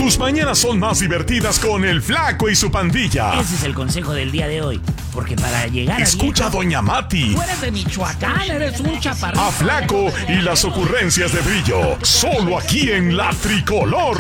Tus mañanas son más divertidas con el Flaco y su pandilla. Ese es el consejo del día de hoy. Porque para llegar a Escucha a Doña Mati. Tú eres de Michoacán, eres un chaparrito. A Flaco y las ocurrencias de Brillo. Solo aquí en La Tricolor.